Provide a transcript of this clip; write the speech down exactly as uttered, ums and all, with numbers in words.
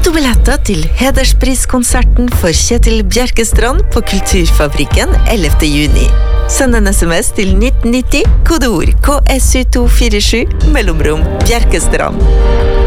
Fotobilletter til hederspriskonserten for Kjetil Bjerkestrand på Kulturfabrikken ellevte juni. Send en sms til nitten nitti, kodeord K S U to fire sju, mellomrom Bjerkestrand.